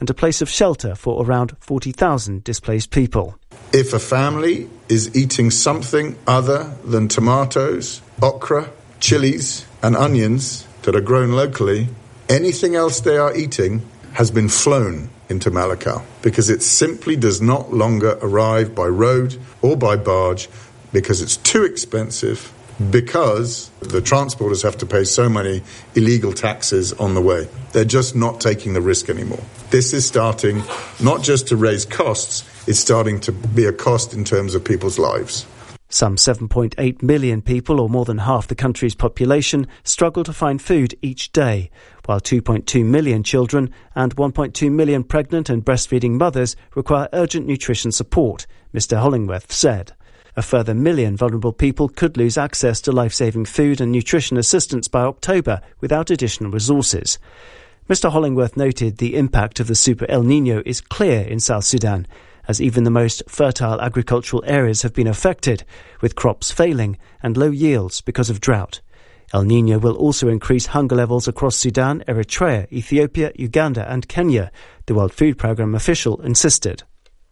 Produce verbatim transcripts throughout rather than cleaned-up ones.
and a place of shelter for around forty thousand displaced people. If a family is eating something other than tomatoes, okra, chilies and onions that are grown locally, anything else they are eating has been flown into Malakal because it simply does not longer arrive by road or by barge because it's too expensive, because the transporters have to pay so many illegal taxes on the way. They're just not taking the risk anymore. This is starting not just to raise costs, it's starting to be a cost in terms of people's lives. Some seven point eight million people, or more than half the country's population, struggle to find food each day, while two point two million children and one point two million pregnant and breastfeeding mothers require urgent nutrition support, Mister Hollingworth said. A further million vulnerable people could lose access to life-saving food and nutrition assistance by October without additional resources. Mister Hollingworth noted the impact of the Super El Niño is clear in South Sudan, as even the most fertile agricultural areas have been affected, with crops failing and low yields because of drought. El Niño will also increase hunger levels across Sudan, Eritrea, Ethiopia, Uganda and Kenya, the World Food Programme official insisted.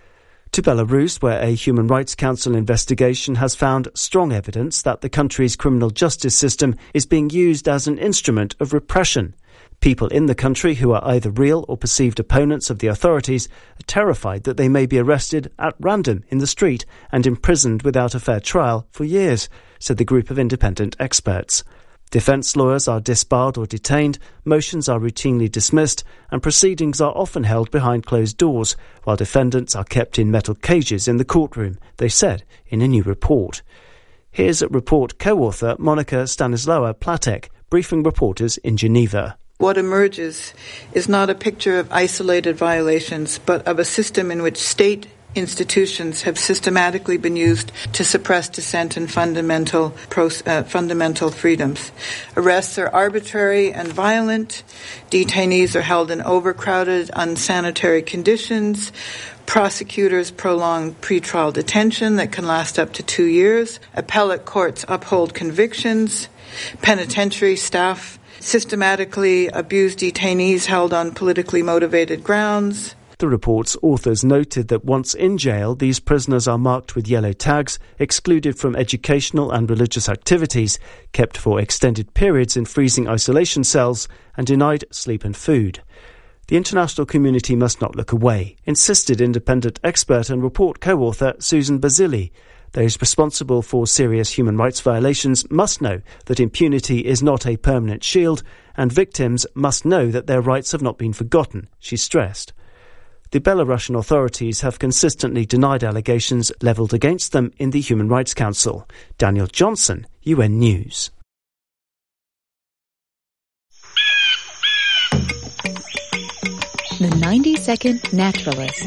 To Belarus, where a Human Rights Council investigation has found strong evidence that the country's criminal justice system is being used as an instrument of repression. People in the country who are either real or perceived opponents of the authorities are terrified that they may be arrested at random in the street and imprisoned without a fair trial for years, said the group of independent experts. Defence lawyers are disbarred or detained, motions are routinely dismissed, and proceedings are often held behind closed doors, while defendants are kept in metal cages in the courtroom, they said in a new report. Here's report co-author Monika Stanislawa-Platek, briefing reporters in Geneva. What emerges is not a picture of isolated violations, but of a system in which state institutions have systematically been used to suppress dissent and fundamental uh, fundamental freedoms. Arrests are arbitrary and violent. Detainees are held in overcrowded, unsanitary conditions. Prosecutors prolong pretrial detention that can last up to two years. Appellate courts uphold convictions. Penitentiary staff systematically abuse detainees held on politically motivated grounds. The report's authors noted that once in jail, these prisoners are marked with yellow tags, excluded from educational and religious activities, kept for extended periods in freezing isolation cells, and denied sleep and food. The international community must not look away, insisted independent expert and report co-author Susan Basili. Those responsible for serious human rights violations must know that impunity is not a permanent shield, and victims must know that their rights have not been forgotten, she stressed. The Belarusian authorities have consistently denied allegations levelled against them in the Human Rights Council. Daniel Johnson, U N News. The ninety second Naturalist.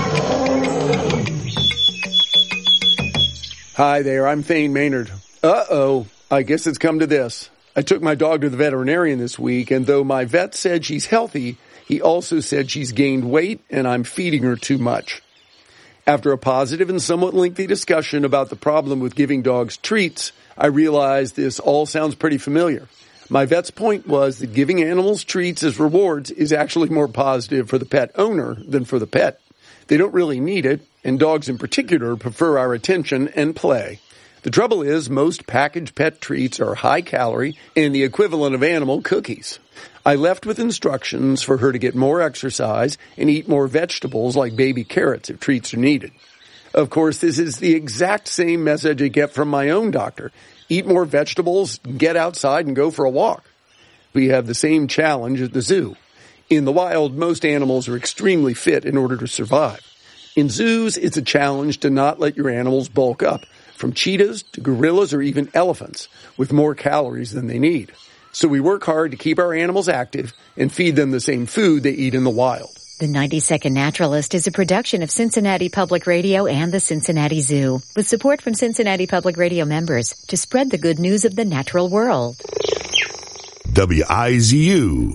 Hi there, I'm Thane Maynard. Uh-oh, I guess it's come to this. I took my dog to the veterinarian this week, and though my vet said she's healthy, he also said she's gained weight and I'm feeding her too much. After a positive and somewhat lengthy discussion about the problem with giving dogs treats, I realized this all sounds pretty familiar. My vet's point was that giving animals treats as rewards is actually more positive for the pet owner than for the pet. They don't really need it, and dogs in particular prefer our attention and play. The trouble is, most packaged pet treats are high calorie and the equivalent of animal cookies. I left with instructions for her to get more exercise and eat more vegetables like baby carrots if treats are needed. Of course, this is the exact same message I get from my own doctor. Eat more vegetables, get outside and go for a walk. We have the same challenge at the zoo. In the wild, most animals are extremely fit in order to survive. In zoos, it's a challenge to not let your animals bulk up, from cheetahs to gorillas or even elephants, with more calories than they need. So we work hard to keep our animals active and feed them the same food they eat in the wild. The ninety second Naturalist is a production of Cincinnati Public Radio and the Cincinnati Zoo, with support from Cincinnati Public Radio members to spread the good news of the natural world. W I Z U.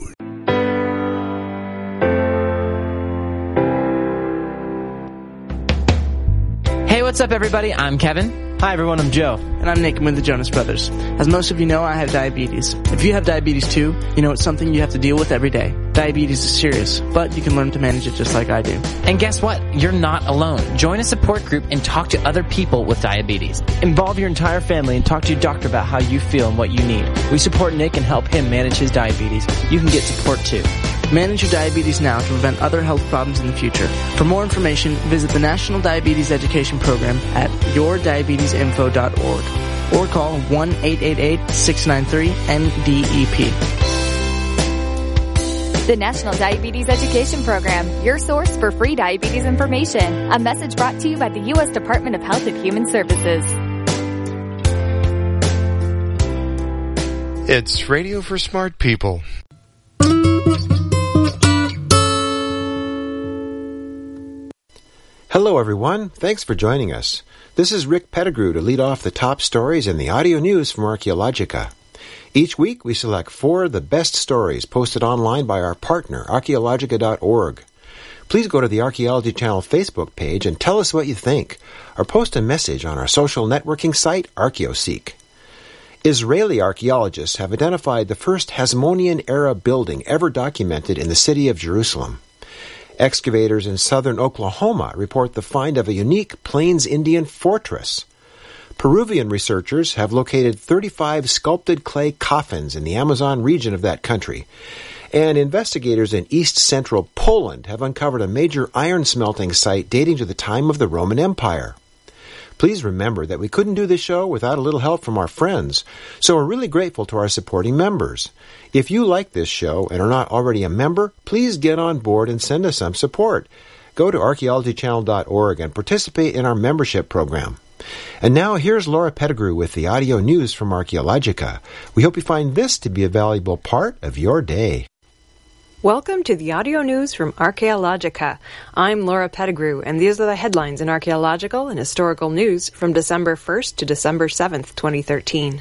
Hey, what's up, everybody? I'm Kevin. Hi everyone, I'm Joe. And I'm Nick, I'm with the Jonas Brothers. As most of you know, I have diabetes. If you have diabetes too, you know it's something you have to deal with every day. Diabetes is serious, but you can learn to manage it just like I do. And guess what? You're not alone. Join a support group and talk to other people with diabetes. Involve your entire family and talk to your doctor about how you feel and what you need. We support Nick and help him manage his diabetes. You can get support too. Manage your diabetes now to prevent other health problems in the future. For more information, visit the National Diabetes Education Program at your diabetes info dot org or call one eight eight eight, six nine three, N D E P. The National Diabetes Education Program, your source for free diabetes information. A message brought to you by the U S Department of Health and Human Services. It's Radio for Smart People. Hello, everyone. Thanks for joining us. This is Rick Pettigrew to lead off the top stories in the audio news from Archaeologica. Each week, we select four of the best stories posted online by our partner, archaeologica dot org. Please go to the Archaeology Channel Facebook page and tell us what you think, or post a message on our social networking site, ArchaeoSeek. Israeli archaeologists have identified the first Hasmonean-era building ever documented in the city of Jerusalem. Excavators in southern Oklahoma report the find of a unique Plains Indian fortress. Peruvian researchers have located thirty-five sculpted clay coffins in the Amazon region of that country. And investigators in east-central Poland have uncovered a major iron smelting site dating to the time of the Roman Empire. Please remember that we couldn't do this show without a little help from our friends, so we're really grateful to our supporting members. If you like this show and are not already a member, please get on board and send us some support. Go to archaeology channel dot org and participate in our membership program. And now here's Laura Pettigrew with the audio news from Archaeologica. We hope you find this to be a valuable part of your day. Welcome to the audio news from Archaeologica. I'm Laura Pettigrew, and these are the headlines in archaeological and historical news from December first to December seventh, twenty thirteen.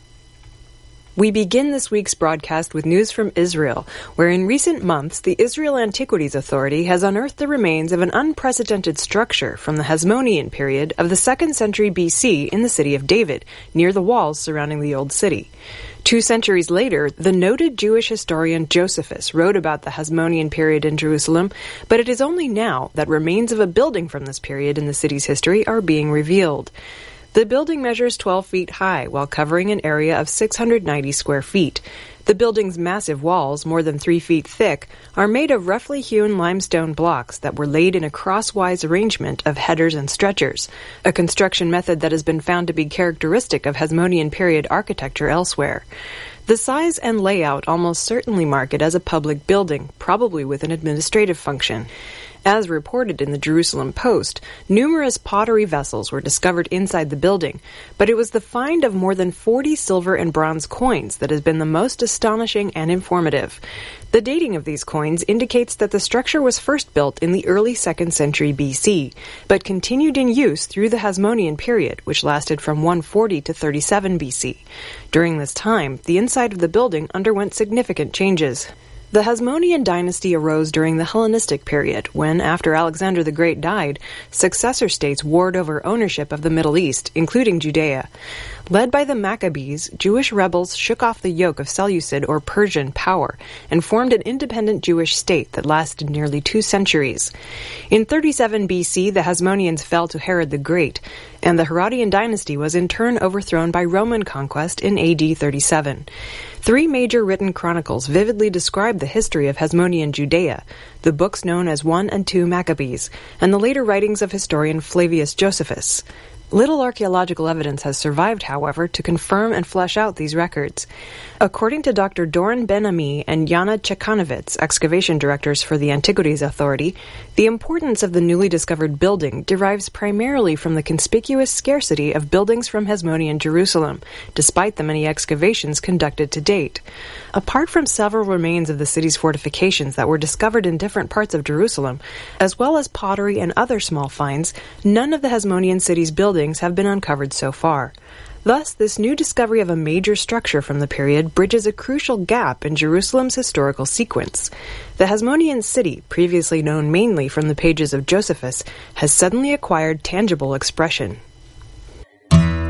We begin this week's broadcast with news from Israel, where in recent months the Israel Antiquities Authority has unearthed the remains of an unprecedented structure from the Hasmonean period of the second century B C in the city of David, near the walls surrounding the Old City. Two centuries later, the noted Jewish historian Josephus wrote about the Hasmonean period in Jerusalem, but it is only now that remains of a building from this period in the city's history are being revealed. The building measures twelve feet high while covering an area of six hundred ninety square feet. The building's massive walls, more than three feet thick, are made of roughly hewn limestone blocks that were laid in a crosswise arrangement of headers and stretchers, a construction method that has been found to be characteristic of Hasmonean period architecture elsewhere. The size and layout almost certainly mark it as a public building, probably with an administrative function. As reported in the Jerusalem Post, numerous pottery vessels were discovered inside the building, but it was the find of more than forty silver and bronze coins that has been the most astonishing and informative. The dating of these coins indicates that the structure was first built in the early second century B C, but continued in use through the Hasmonean period, which lasted from one forty to thirty-seven B C. During this time, the inside of the building underwent significant changes. The Hasmonean dynasty arose during the Hellenistic period, when, after Alexander the Great died, successor states warred over ownership of the Middle East, including Judea. Led by the Maccabees, Jewish rebels shook off the yoke of Seleucid or Persian power and formed an independent Jewish state that lasted nearly two centuries. In thirty-seven B C, the Hasmoneans fell to Herod the Great, and the Herodian dynasty was in turn overthrown by Roman conquest in A D thirty-seven. Three major written chronicles vividly describe the history of Hasmonean Judea, the books known as one and two Maccabees, and the later writings of historian Flavius Josephus. Little archaeological evidence has survived, however, to confirm and flesh out these records. According to Doctor Doron Ben-Ami and Yana Chekanovitz, excavation directors for the Antiquities Authority, the importance of the newly discovered building derives primarily from the conspicuous scarcity of buildings from Hasmonean Jerusalem, despite the many excavations conducted to date. Apart from several remains of the city's fortifications that were discovered in different parts of Jerusalem, as well as pottery and other small finds, none of the Hasmonean city's buildings have been uncovered so far. Thus, this new discovery of a major structure from the period bridges a crucial gap in Jerusalem's historical sequence. The Hasmonean city, previously known mainly from the pages of Josephus, has suddenly acquired tangible expression.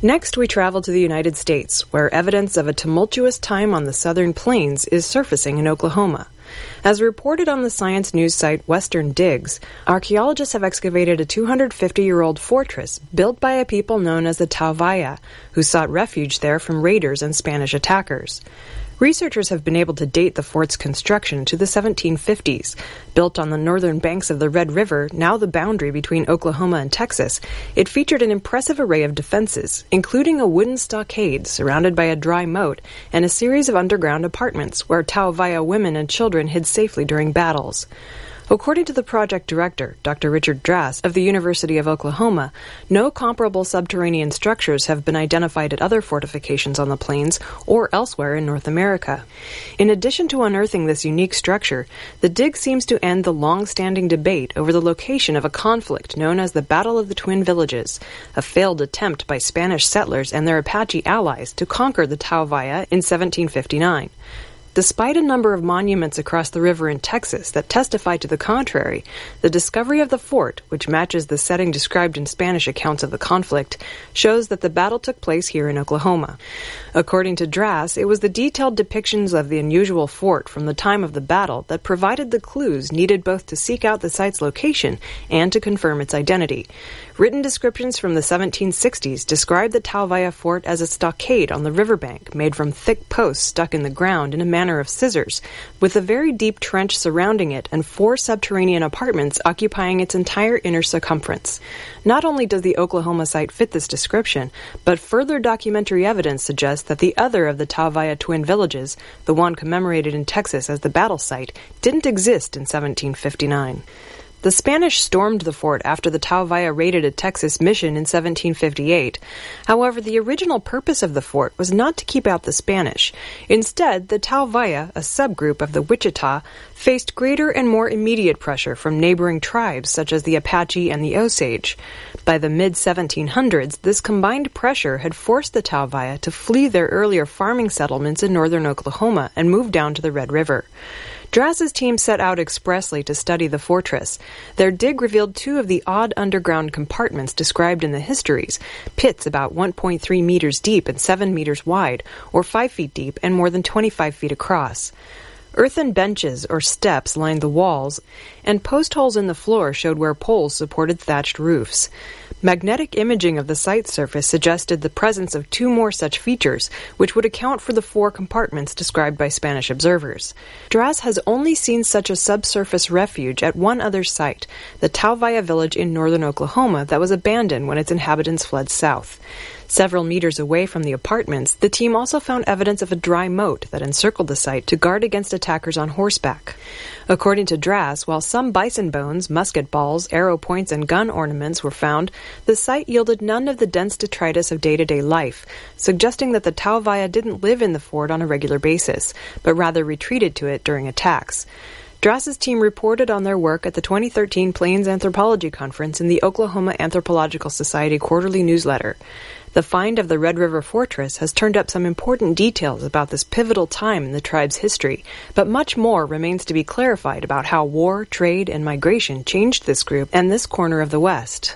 Next, we travel to the United States, where evidence of a tumultuous time on the southern plains is surfacing in Oklahoma. As reported on the science news site Western Digs, archaeologists have excavated a two hundred fifty-year-old fortress built by a people known as the Tauvaja, who sought refuge there from raiders and Spanish attackers. Researchers have been able to date the fort's construction to the seventeen fifties. Built on the northern banks of the Red River, now the boundary between Oklahoma and Texas, it featured an impressive array of defenses, including a wooden stockade surrounded by a dry moat and a series of underground apartments where Tauvaja women and children hid safely during battles. According to the project director, Doctor Richard Drass of the University of Oklahoma, no comparable subterranean structures have been identified at other fortifications on the plains or elsewhere in North America. In addition to unearthing this unique structure, the dig seems to end the long-standing debate over the location of a conflict known as the Battle of the Twin Villages, a failed attempt by Spanish settlers and their Apache allies to conquer the Tauvaja in seventeen fifty-nine. Despite a number of monuments across the river in Texas that testify to the contrary, the discovery of the fort, which matches the setting described in Spanish accounts of the conflict, shows that the battle took place here in Oklahoma. According to Drass, it was the detailed depictions of the unusual fort from the time of the battle that provided the clues needed both to seek out the site's location and to confirm its identity. Written descriptions from the seventeen sixties describe the Tauvaja fort as a stockade on the riverbank made from thick posts stuck in the ground in a manner of scissors, with a very deep trench surrounding it and four subterranean apartments occupying its entire inner circumference. Not only does the Oklahoma site fit this description, but further documentary evidence suggests that the other of the Tauvaja twin villages, the one commemorated in Texas as the battle site, didn't exist in seventeen fifty-nine. The Spanish stormed the fort after the Tauvaja raided a Texas mission in seventeen fifty-eight. However, the original purpose of the fort was not to keep out the Spanish. Instead, the Tauvaja, a subgroup of the Wichita, faced greater and more immediate pressure from neighboring tribes such as the Apache and the Osage. By the mid seventeen hundreds, this combined pressure had forced the Tauvaja to flee their earlier farming settlements in northern Oklahoma and move down to the Red River. Drass's team set out expressly to study the fortress. Their dig revealed two of the odd underground compartments described in the histories, pits about one point three meters deep and seven meters wide, or five feet deep and more than twenty-five feet across. Earthen benches or steps lined the walls, and post holes in the floor showed where poles supported thatched roofs. Magnetic imaging of the site surface suggested the presence of two more such features, which would account for the four compartments described by Spanish observers. Drass has only seen such a subsurface refuge at one other site, the Tauvaja village in northern Oklahoma that was abandoned when its inhabitants fled south. Several meters away from the apartments, the team also found evidence of a dry moat that encircled the site to guard against attackers on horseback. According to Drass, while some bison bones, musket balls, arrow points, and gun ornaments were found, the site yielded none of the dense detritus of day-to-day life, suggesting that the Tauvaja didn't live in the fort on a regular basis, but rather retreated to it during attacks. Drass's team reported on their work at the twenty thirteen Plains Anthropology Conference in the Oklahoma Anthropological Society quarterly newsletter. The find of the Red River Fortress has turned up some important details about this pivotal time in the tribe's history, but much more remains to be clarified about how war, trade, and migration changed this group and this corner of the West.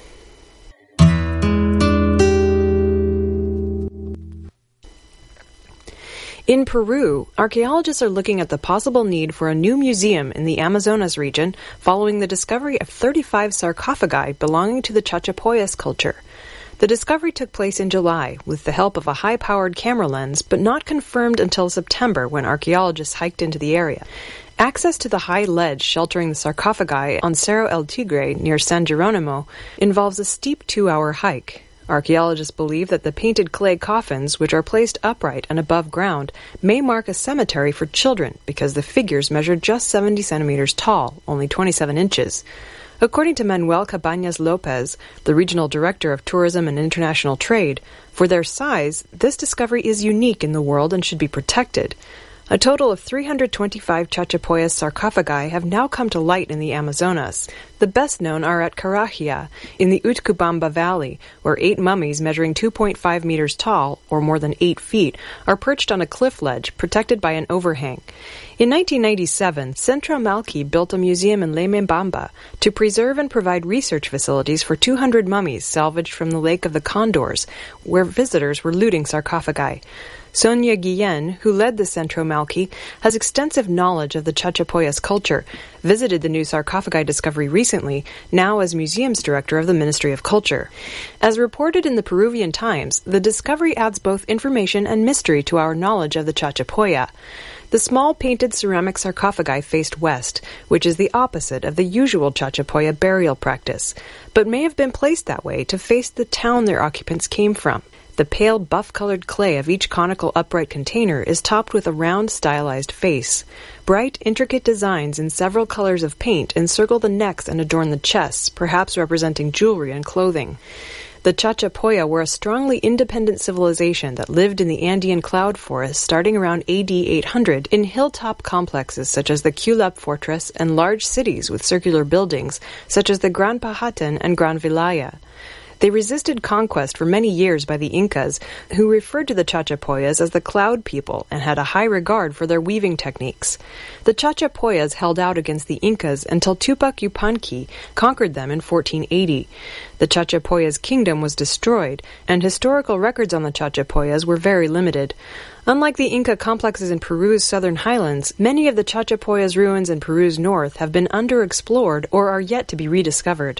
In Peru, archaeologists are looking at the possible need for a new museum in the Amazonas region following the discovery of thirty-five sarcophagi belonging to the Chachapoyas culture. The discovery took place in July with the help of a high-powered camera lens, but not confirmed until September when archaeologists hiked into the area. Access to the high ledge sheltering the sarcophagi on Cerro El Tigre near San Jeronimo involves a steep two-hour hike. Archaeologists believe that the painted clay coffins, which are placed upright and above ground, may mark a cemetery for children because the figures measure just seventy centimeters tall, only twenty-seven inches. According to Manuel Cabañas Lopez, the regional director of Tourism and International Trade, for their size, this discovery is unique in the world and should be protected. A total of three hundred twenty-five Chachapoyas sarcophagi have now come to light in the Amazonas. The best known are at Carajia, in the Utcubamba Valley, where eight mummies measuring two point five meters tall, or more than eight feet, are perched on a cliff ledge protected by an overhang. In nineteen ninety-seven, Centro Malki built a museum in Lemembamba to preserve and provide research facilities for two hundred mummies salvaged from the Lake of the Condors, where visitors were looting sarcophagi. Sonia Guillen, who led the Centro Malki, has extensive knowledge of the Chachapoyas culture, visited the new sarcophagi discovery recently, now as museums director of the Ministry of Culture. As reported in the Peruvian Times, the discovery adds both information and mystery to our knowledge of the Chachapoya. The small painted ceramic sarcophagi faced west, which is the opposite of the usual Chachapoya burial practice, but may have been placed that way to face the town their occupants came from. The pale buff-colored clay of each conical upright container is topped with a round, stylized face. Bright, intricate designs in several colors of paint encircle the necks and adorn the chests, perhaps representing jewelry and clothing. The Chachapoya were a strongly independent civilization that lived in the Andean cloud forest starting around A D eight hundred in hilltop complexes such as the Culap Fortress and large cities with circular buildings such as the Gran Pahatan and Gran Vilaya. They resisted conquest for many years by the Incas, who referred to the Chachapoyas as the Cloud People and had a high regard for their weaving techniques. The Chachapoyas held out against the Incas until Tupac Yupanqui conquered them in fourteen eighty. The Chachapoyas' kingdom was destroyed, and historical records on the Chachapoyas were very limited. Unlike the Inca complexes in Peru's southern highlands, many of the Chachapoyas' ruins in Peru's north have been underexplored or are yet to be rediscovered.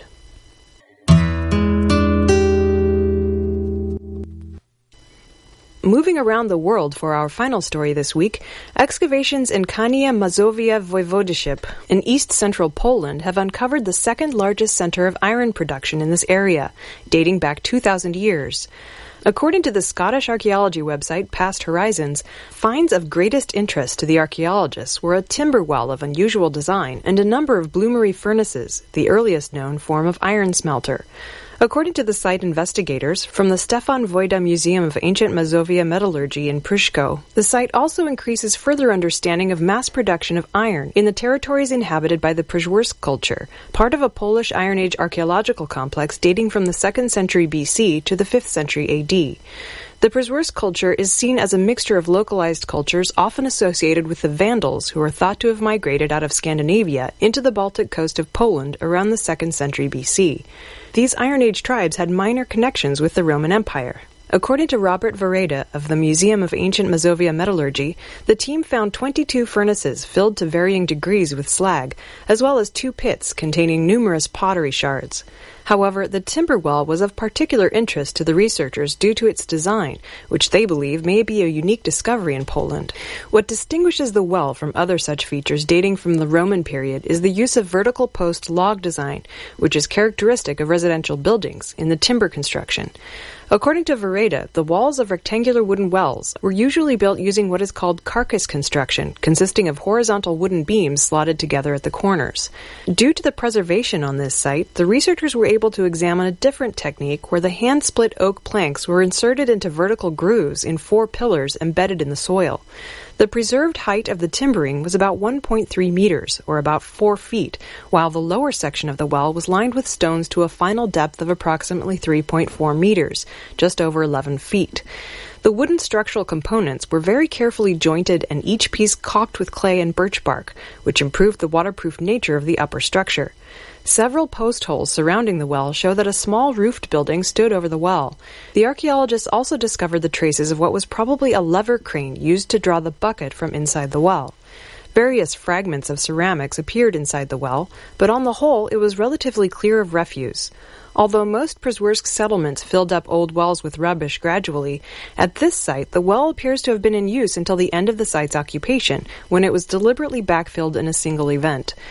Moving around the world for our final story this week, excavations in Kania Mazovia Voivodeship in east-central Poland have uncovered the second-largest center of iron production in this area, dating back two thousand years. According to the Scottish archaeology website Past Horizons, finds of greatest interest to the archaeologists were a timber well of unusual design and a number of bloomery furnaces, the earliest known form of iron smelter. According to the site investigators from the Stefan Wojda Museum of Ancient Mazovia Metallurgy in Pruszko, the site also increases further understanding of mass production of iron in the territories inhabited by the Przeworsk culture, part of a Polish Iron Age archaeological complex dating from the second century B C to the fifth century A D. The Przeworsk culture is seen as a mixture of localized cultures often associated with the Vandals, who are thought to have migrated out of Scandinavia into the Baltic coast of Poland around the second century B C. These Iron Age tribes had minor connections with the Roman Empire. According to Robert Vareda of the Museum of Ancient Mazovia Metallurgy, the team found twenty-two furnaces filled to varying degrees with slag, as well as two pits containing numerous pottery shards. However, the timber well was of particular interest to the researchers due to its design, which they believe may be a unique discovery in Poland. What distinguishes the well from other such features dating from the Roman period is the use of vertical post log design, which is characteristic of residential buildings in the timber construction. According to Vareda, the walls of rectangular wooden wells were usually built using what is called carcass construction, consisting of horizontal wooden beams slotted together at the corners. Due to the preservation on this site, the researchers were able to examine a different technique where the hand-split oak planks were inserted into vertical grooves in four pillars embedded in the soil. The preserved height of the timbering was about one point three meters, or about four feet, while the lower section of the well was lined with stones to a final depth of approximately three point four meters, just over eleven feet. The wooden structural components were very carefully jointed and each piece caulked with clay and birch bark, which improved the waterproof nature of the upper structure. Several post holes surrounding the well show that a small roofed building stood over the well. The archaeologists also discovered the traces of what was probably a lever crane used to draw the bucket from inside the well. Various fragments of ceramics appeared inside the well, but on the whole it was relatively clear of refuse. Although most Przeworsk settlements filled up old wells with rubbish gradually, at this site the well appears to have been in use until the end of the site's occupation, when it was deliberately backfilled in a single event.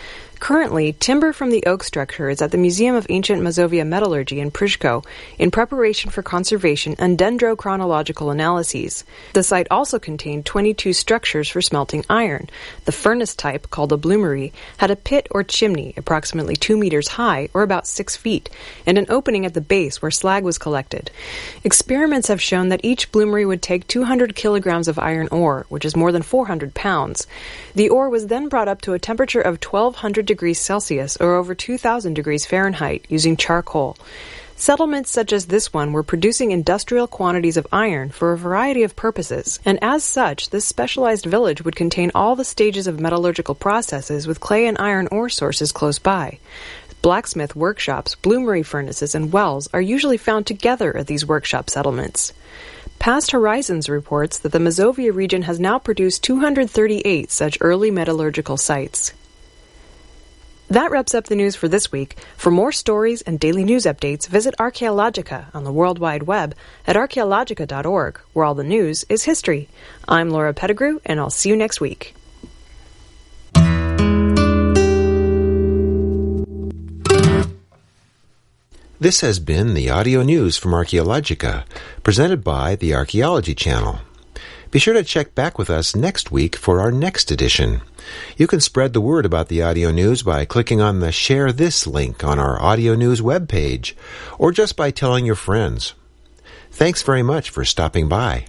Currently, timber from the oak structure is at the Museum of Ancient Mazovia Metallurgy in Pryszko in preparation for conservation and dendrochronological analyses. The site also contained twenty-two structures for smelting iron. The furnace type, called a bloomery, had a pit or chimney approximately two meters high, or about six feet, and an opening at the base where slag was collected. Experiments have shown that each bloomery would take two hundred kilograms of iron ore, which is more than four hundred pounds. The ore was then brought up to a temperature of twelve hundred degrees Celsius, or over two thousand degrees Fahrenheit, using charcoal. Settlements such as this one were producing industrial quantities of iron for a variety of purposes, and as such, this specialized village would contain all the stages of metallurgical processes with clay and iron ore sources close by. Blacksmith workshops, bloomery furnaces, and wells are usually found together at these workshop settlements. Past Horizons reports that the Mazovia region has now produced two hundred thirty-eight such early metallurgical sites. That wraps up the news for this week. For more stories and daily news updates, visit Archaeologica on the World Wide Web at archaeologica dot org, where all the news is history. I'm Laura Pettigrew, and I'll see you next week. This has been the audio news from Archaeologica, presented by the Archaeology Channel. Be sure to check back with us next week for our next edition. You can spread the word about the audio news by clicking on the Share This link on our audio news webpage, or just by telling your friends. Thanks very much for stopping by.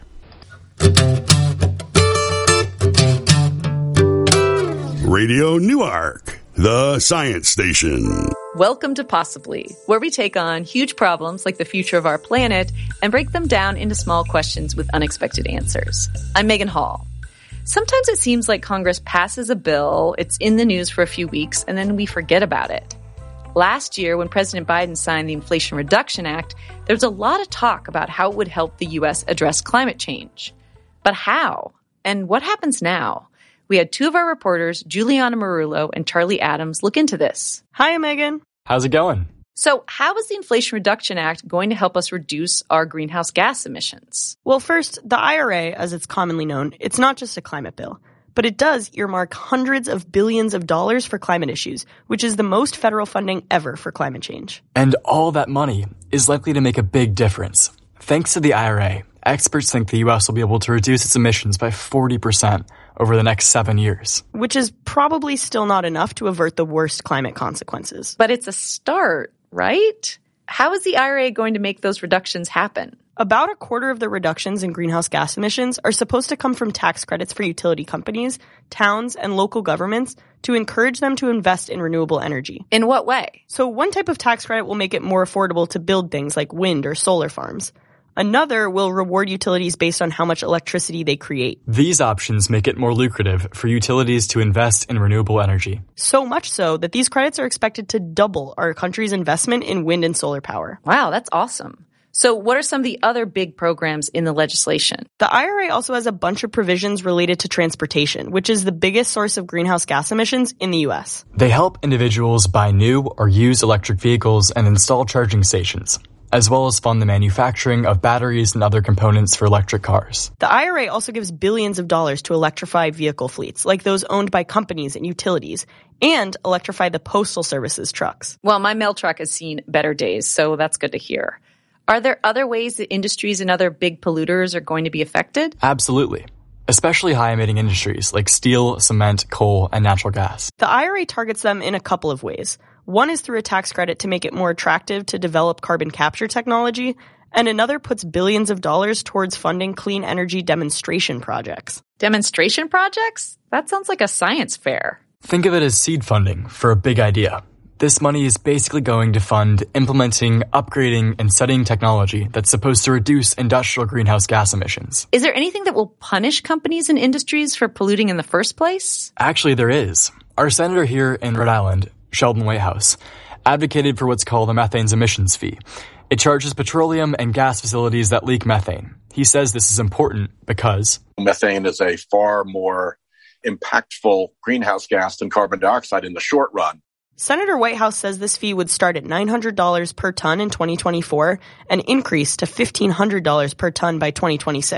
Radio Newark, the science station. Welcome to Possibly, where we take on huge problems like the future of our planet and break them down into small questions with unexpected answers. I'm Megan Hall. Sometimes it seems like Congress passes a bill, it's in the news for a few weeks, and then we forget about it. Last year, when President Biden signed the Inflation Reduction Act, there was a lot of talk about how it would help the U S address climate change. But how? And what happens now? We had two of our reporters, Juliana Marullo and Charlie Adams, look into this. Hi, Megan. How's it going? So how is the Inflation Reduction Act going to help us reduce our greenhouse gas emissions? Well, first, the I R A, as it's commonly known, it's not just a climate bill, but it does earmark hundreds of billions of dollars for climate issues, which is the most federal funding ever for climate change. And all that money is likely to make a big difference. Thanks to the I R A, experts think the U S will be able to reduce its emissions by forty percent over the next seven years. Which is probably still not enough to avert the worst climate consequences. But it's a start, right? How is the I R A going to make those reductions happen? About a quarter of the reductions in greenhouse gas emissions are supposed to come from tax credits for utility companies, towns, and local governments to encourage them to invest in renewable energy. In what way? So one type of tax credit will make it more affordable to build things like wind or solar farms. Another will reward utilities based on how much electricity they create. These options make it more lucrative for utilities to invest in renewable energy. So much so that these credits are expected to double our country's investment in wind and solar power. Wow, that's awesome. So what are some of the other big programs in the legislation? The I R A also has a bunch of provisions related to transportation, which is the biggest source of greenhouse gas emissions in the U S. They help individuals buy new or used electric vehicles and install charging stations, as well as fund the manufacturing of batteries and other components for electric cars. The I R A also gives billions of dollars to electrify vehicle fleets, like those owned by companies and utilities, and electrify the Postal Service's trucks. Well, my mail truck has seen better days, so that's good to hear. Are there other ways that industries and other big polluters are going to be affected? Absolutely. Especially high-emitting industries like steel, cement, coal, and natural gas. The I R A targets them in a couple of ways. One is through a tax credit to make it more attractive to develop carbon capture technology, and another puts billions of dollars towards funding clean energy demonstration projects. Demonstration projects? That sounds like a science fair. Think of it as seed funding for a big idea. This money is basically going to fund implementing, upgrading, and studying technology that's supposed to reduce industrial greenhouse gas emissions. Is there anything that will punish companies and industries for polluting in the first place? Actually, there is. Our senator here in Rhode Island, Sheldon Whitehouse, advocated for what's called a methane's emissions fee. It charges petroleum and gas facilities that leak methane. He says this is important because methane is a far more impactful greenhouse gas than carbon dioxide in the short run. Senator Whitehouse says this fee would start at nine hundred dollars per ton in twenty twenty-four and increase to fifteen hundred dollars per ton by twenty twenty-six.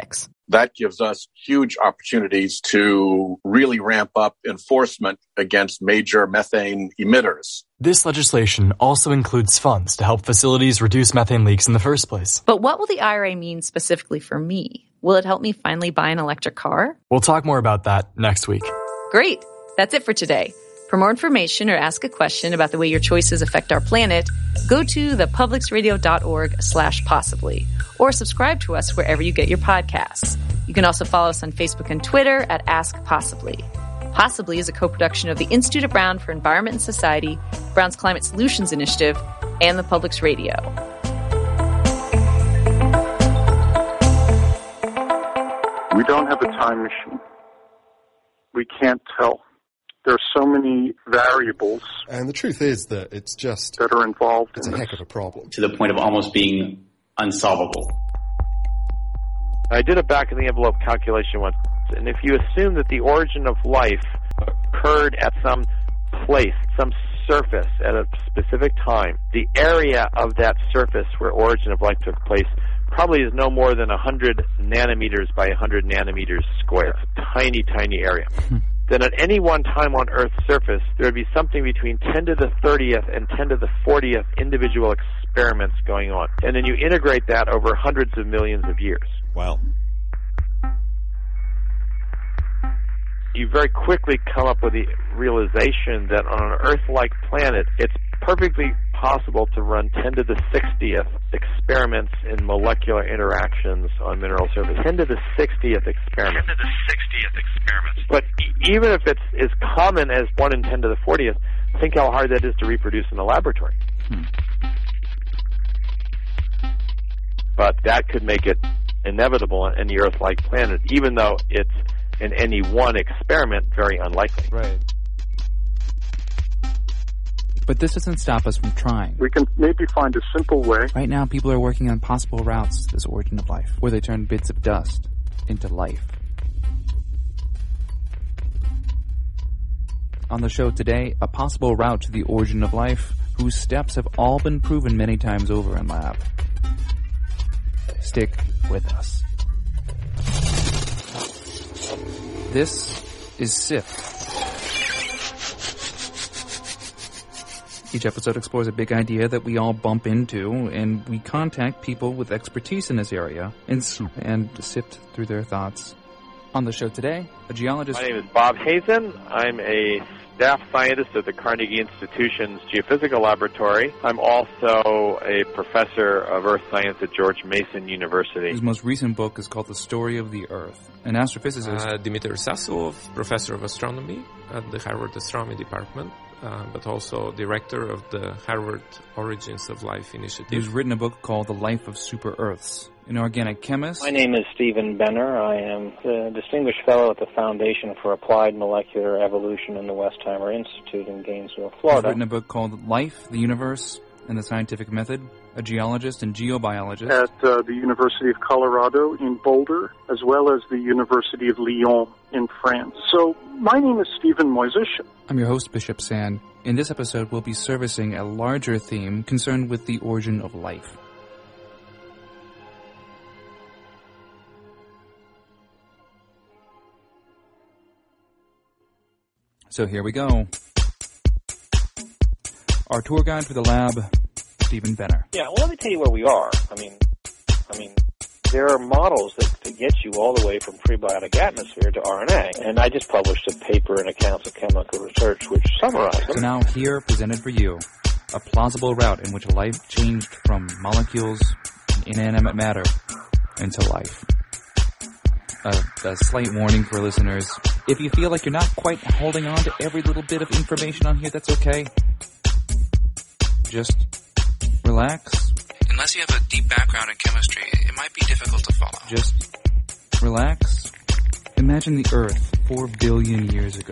that gives us huge opportunities to really ramp up enforcement against major methane emitters. This legislation also includes funds to help facilities reduce methane leaks in the first place. But what will the I R A mean specifically for me? Will it help me finally buy an electric car? We'll talk more about that next week. Great. That's it for today. For more information or ask a question about the way your choices affect our planet, go to thepublicsradio.org slash possibly, or subscribe to us wherever you get your podcasts. You can also follow us on Facebook and Twitter at Ask Possibly. Possibly is a co-production of the Institute of Brown for Environment and Society, Brown's Climate Solutions Initiative, and the Public's Radio. We don't have a time machine. We can't tell. There are so many variables. And the truth is that it's just... that are involved It's in a this. heck of a problem. To the point of almost being unsolvable. I did a back-of-the-envelope calculation once, and if you assume that the origin of life occurred at some place, some surface at a specific time, the area of that surface where origin of life took place probably is no more than one hundred nanometers by one hundred nanometers square. It's a tiny, tiny area. Then at any one time on Earth's surface, there would be something between ten to the thirtieth and ten to the fortieth individual experiments going on. And then you integrate that over hundreds of millions of years. Wow. You very quickly come up with the realization that on an Earth-like planet, it's perfectly possible to run ten to the sixtieth experiments in molecular interactions on mineral surface. ten to the sixtieth experiments. ten to the sixtieth experiments. But e- even if it's as common as one in ten to the fortieth, think how hard that is to reproduce in the laboratory. Hmm. But that could make it inevitable on any Earth-like planet, even though it's in any one experiment very unlikely. Right. But this doesn't stop us from trying. We can maybe find a simple way. Right now, people are working on possible routes to this origin of life, where they turn bits of dust into life. On the show today, a possible route to the origin of life, whose steps have all been proven many times over in lab. Stick with us. This is SIFT. Each episode explores a big idea that we all bump into, and we contact people with expertise in this area and, and sift through their thoughts. On the show today, a geologist... My name is Bob Hazen. I'm a staff scientist at the Carnegie Institution's Geophysical Laboratory. I'm also a professor of earth science at George Mason University. His most recent book is called The Story of the Earth. An astrophysicist... Uh, Dmitry Sassilov, professor of astronomy at the Harvard Astronomy Department, uh, but also director of the Harvard Origins of Life Initiative. He's written a book called The Life of Super Earths. An organic chemist. My name is Stephen Benner. I am the Distinguished Fellow at the Foundation for Applied Molecular Evolution in the Westheimer Institute in Gainesville, Florida. He's written a book called Life, the Universe, and the Scientific Method. A geologist and geobiologist. At uh, the University of Colorado in Boulder, as well as the University of Lyon in France. So, my name is Stephen Moisish. I'm your host, Bishop Sand. In this episode, we'll be servicing a larger theme concerned with the origin of life. So here we go. Our tour guide for the lab, Stephen Benner. Yeah, well, let me tell you where we are. I mean, I mean, there are models that, that get you all the way from prebiotic atmosphere to R N A, and I just published a paper in Accounts of Chemical Research which summarized them. So now here, presented for you, a plausible route in which life changed from molecules and inanimate matter into life. A, a slight warning for listeners. If you feel like you're not quite holding on to every little bit of information on here, that's okay. Just relax. Unless you have a deep background in chemistry, it might be difficult to follow. Just relax. Imagine the Earth four billion years ago.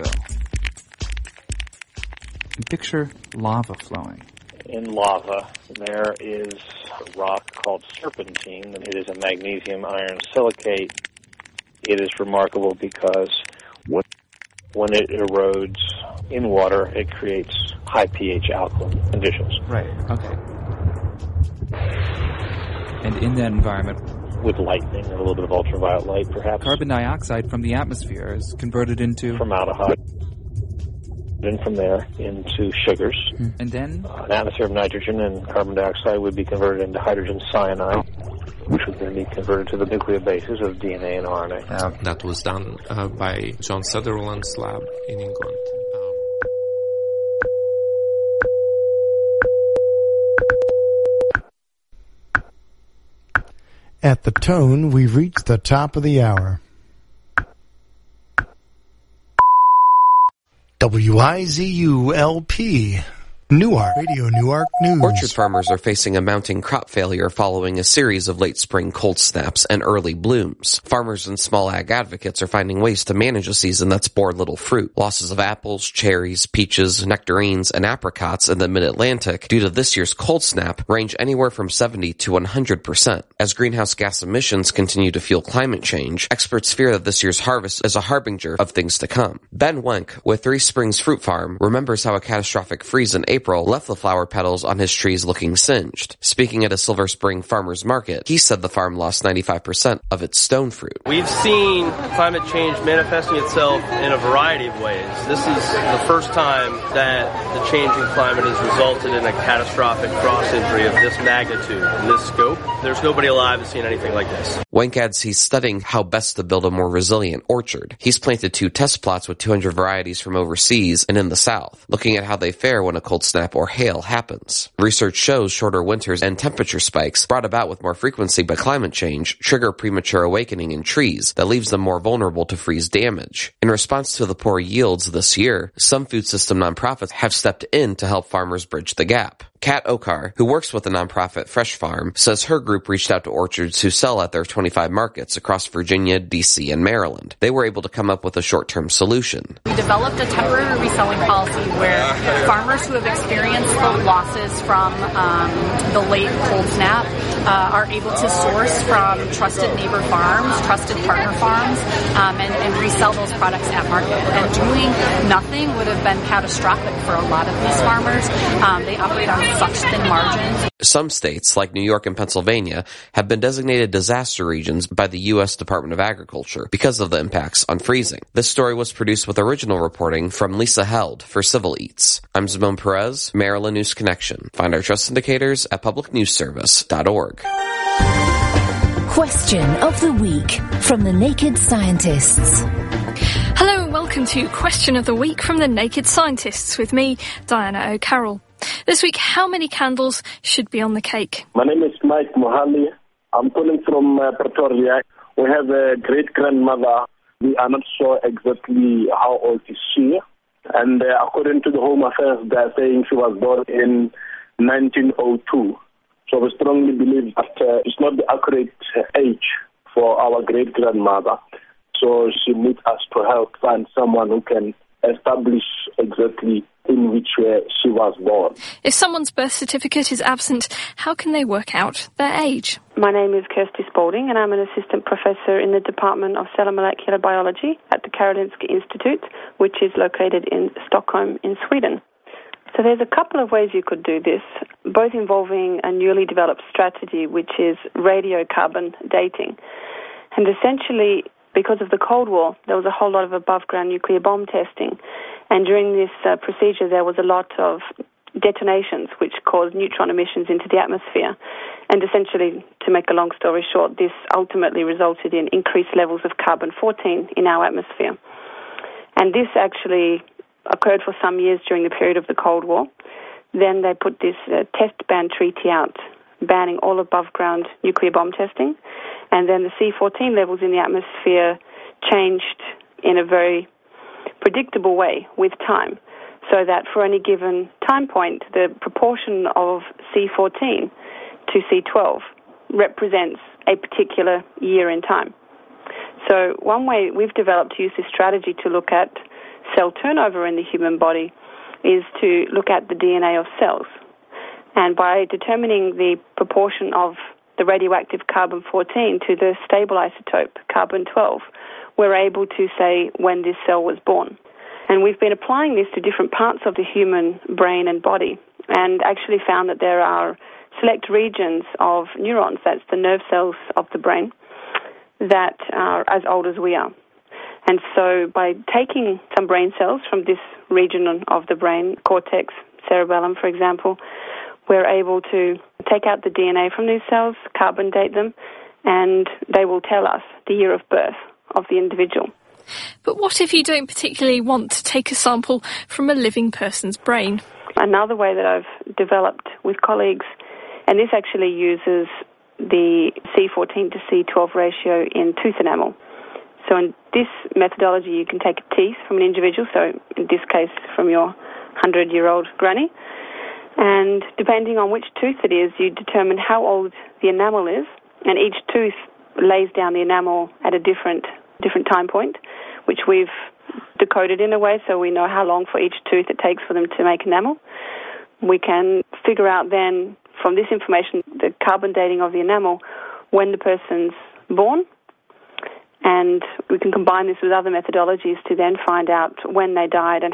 And picture lava flowing. In lava, there is a rock called serpentine, and it is a magnesium iron silicate. It is remarkable because when it erodes in water, it creates high pH alkaline conditions. Right, okay. And in that environment, with lightning and a little bit of ultraviolet light, perhaps. Carbon dioxide from the atmosphere is converted into formaldehyde. Then from there into sugars. Hmm. And then? Uh, an atmosphere of nitrogen and carbon dioxide would be converted into hydrogen cyanide, which would then be converted to the nucleobases of D N A and R N A. Uh, that was done uh, by John Sutherland's lab in England. At the tone, we've reached the top of the hour. W I Z U L P Newark, Radio Newark News. Orchard farmers are facing a mounting crop failure following a series of late spring cold snaps and early blooms. Farmers and small ag advocates are finding ways to manage a season that's bore little fruit. Losses of apples, cherries, peaches, nectarines, and apricots in the mid-Atlantic due to this year's cold snap range anywhere from seventy to one hundred percent. As greenhouse gas emissions continue to fuel climate change, experts fear that this year's harvest is a harbinger of things to come. Ben Wenk with Three Springs Fruit Farm remembers how a catastrophic freeze in April left the flower petals on his trees looking singed. Speaking at a Silver Spring farmer's market, he said the farm lost ninety-five percent of its stone fruit. We've seen climate change manifesting itself in a variety of ways. This is the first time that the changing climate has resulted in a catastrophic frost injury of this magnitude and this scope. There's nobody alive that's seen anything like this. Wenk adds he's studying how best to build a more resilient orchard. He's planted two test plots with two hundred varieties from overseas and in the south, looking at how they fare when a cold snap or hail happens. Research shows shorter winters and temperature spikes brought about with more frequency by climate change trigger premature awakening in trees that leaves them more vulnerable to freeze damage. In response to the poor yields this year, some food system nonprofits have stepped in to help farmers bridge the gap. Kat Okar, who works with the nonprofit Fresh Farm, says her group reached out to orchards who sell at their twenty-five markets across Virginia, D C, and Maryland. They were able to come up with a short-term solution. We developed a temporary reselling policy where farmers who have experienced the losses from um, the late cold snap uh, are able to source from trusted neighbor farms, trusted partner farms, um, and, and resell those products at market. And doing nothing would have been catastrophic for a lot of these farmers. Um, they operate on such thin margins. Some states, like New York and Pennsylvania, have been designated disaster regions by the U S Department of Agriculture because of the impacts on freezing. This story was produced with original reporting from Lisa Held for Civil Eats. I'm Simone Perez, Maryland News Connection. Find our trust indicators at public news service dot org. Question of the Week from the Naked Scientists. Hello and welcome to Question of the Week from the Naked Scientists with me, Diana O'Carroll. This week, how many candles should be on the cake? My name is Mike Mohali. I'm calling from uh, Pretoria. We have a great-grandmother. We are not sure exactly how old is she. And uh, according to the Home Affairs, they're saying she was born in nineteen oh two. So we strongly believe that uh, it's not the accurate age for our great-grandmother. So she needs us to help find someone who can establish exactly in which way she was born. If someone's birth certificate is absent, how can they work out their age? My name is Kirsty Spalding and I'm an assistant professor in the Department of Cell and Molecular Biology at the Karolinska Institute, which is located in Stockholm in Sweden. So there's a couple of ways you could do this, both involving a newly developed strategy, which is radiocarbon dating. And essentially, because of the Cold War, there was a whole lot of above-ground nuclear bomb testing. And during this uh, procedure, there was a lot of detonations, which caused neutron emissions into the atmosphere. And essentially, to make a long story short, this ultimately resulted in increased levels of carbon fourteen in our atmosphere. And this actually occurred for some years during the period of the Cold War. Then they put this uh, test ban treaty out, banning all above-ground nuclear bomb testing. And then the C fourteen levels in the atmosphere changed in a very predictable way with time, so that for any given time point, the proportion of C fourteen to C twelve represents a particular year in time. So one way we've developed to use this strategy to look at cell turnover in the human body is to look at the D N A of cells. And by determining the proportion of the radioactive carbon fourteen to the stable isotope carbon twelve, we're able to say when this cell was born. And we've been applying this to different parts of the human brain and body, and actually found that there are select regions of neurons, that's the nerve cells of the brain, that are as old as we are. And so by taking some brain cells from this region of the brain, cortex, cerebellum, for example, we're able to take out the D N A from these cells, carbon date them, and they will tell us the year of birth of the individual. But what if you don't particularly want to take a sample from a living person's brain? Another way that I've developed with colleagues, and this actually uses the C fourteen to C twelve ratio in tooth enamel. So in this methodology, you can take a teeth from an individual, so in this case from your hundred-year-old granny, and depending on which tooth it is, you determine how old the enamel is, and each tooth lays down the enamel at a different different time point, which we've decoded in a way so we know how long for each tooth it takes for them to make enamel. We can figure out then from this information the carbon dating of the enamel when the person's born, and we can combine this with other methodologies to then find out when they died and